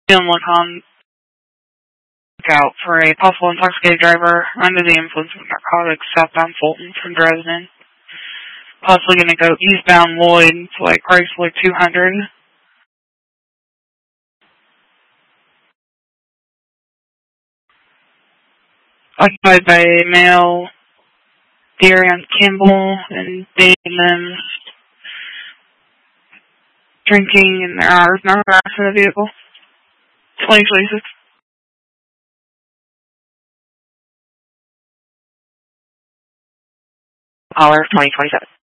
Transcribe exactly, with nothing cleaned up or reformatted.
and look on lookout for a possible intoxicated driver under the influence of narcotics southbound Fulton from Dresden. Possibly going to go eastbound Lloyd to like Chrysler two hundred. Occupied by a male, Darian Campbell, and Damon drinking, and there are no arrests in the vehicle. twenty twenty-six. Caller twenty twenty-seven.